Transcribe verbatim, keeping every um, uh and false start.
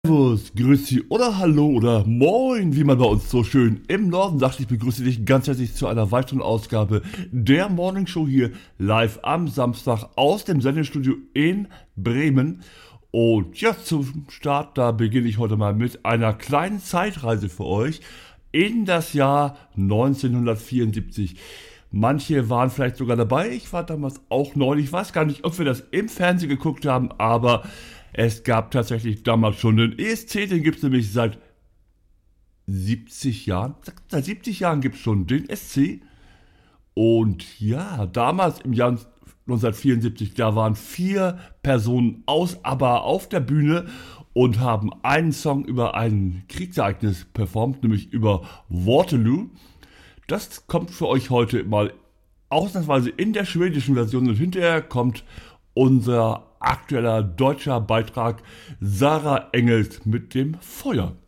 Servus, Grüezi oder Hallo oder Moin, wie man bei uns so schön im Norden sagt. Ich begrüße dich ganz herzlich zu einer weiteren Ausgabe der Morning Show hier live am Samstag aus dem Sendestudio in Bremen. Und ja, zum Start, da beginne ich heute mal mit einer kleinen Zeitreise für euch in das Jahr neunzehnhundertvierundsiebzig. Manche waren vielleicht sogar dabei, ich war damals auch neulich, ich weiß gar nicht, ob wir das im Fernsehen geguckt haben, aber es gab tatsächlich damals schon den E S C, den gibt es nämlich seit siebzig Jahren. Seit siebzig Jahren gibt es schon den E S C. Und ja, damals im Jahr neunzehnhundertvierundsiebzig, da waren vier Personen aus ABBA auf der Bühne und haben einen Song über ein Kriegsereignis performt, nämlich über Waterloo. Das kommt für euch heute mal ausnahmsweise in der schwedischen Version und hinterher kommt unser aktueller deutscher Beitrag Sarah Engels mit dem Feuer.